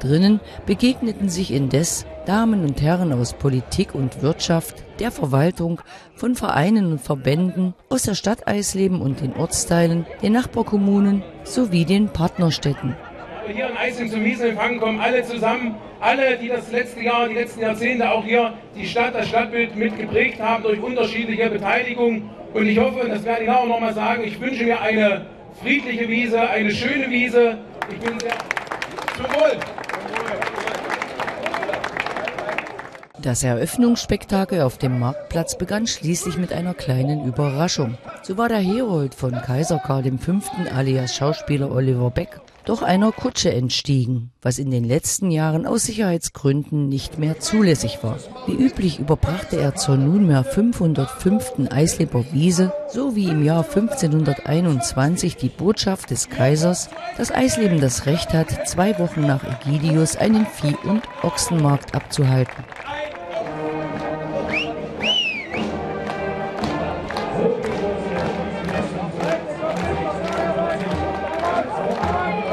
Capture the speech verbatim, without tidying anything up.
Drinnen begegneten sich indes Damen und Herren aus Politik und Wirtschaft, der Verwaltung, von Vereinen und Verbänden, aus der Stadt Eisleben und den Ortsteilen, den Nachbarkommunen sowie den Partnerstädten. Hier in Eisleben zum Wiesenempfang kommen alle zusammen, alle, die das letzte Jahr, die letzten Jahrzehnte auch hier die Stadt, das Stadtbild mitgeprägt haben durch unterschiedliche Beteiligung. Und ich hoffe, und das werde ich auch noch mal sagen, ich wünsche mir eine friedliche Wiese, eine schöne Wiese. Ich bin sehr zum Wohl. Das Eröffnungsspektakel auf dem Marktplatz begann schließlich mit einer kleinen Überraschung. So war der Herold von Kaiser Karl der Fünfte alias Schauspieler Oliver Beck doch einer Kutsche entstiegen, was in den letzten Jahren aus Sicherheitsgründen nicht mehr zulässig war. Wie üblich überbrachte er zur nunmehr fünfhundertfünften Eisleber Wiese so wie im Jahr fünfzehnhunderteinundzwanzig die Botschaft des Kaisers, dass Eisleben das Recht hat, zwei Wochen nach Ägidius einen Vieh- und Ochsenmarkt abzuhalten.